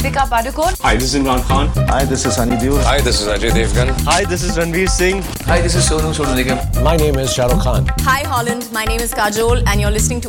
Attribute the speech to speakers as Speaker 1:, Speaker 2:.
Speaker 1: Deepika Padukone.
Speaker 2: Hi, this is Imran Khan.
Speaker 3: Hi, this is Sunny Deol.
Speaker 4: Hi, this is Ajay Devgan.
Speaker 5: Hi, this is Ranveer Singh.
Speaker 6: Hi, this is Sonu Nigam.
Speaker 7: My name is Shah Rukh Khan.
Speaker 1: Hi Holland, my name is Kajol and you're listening to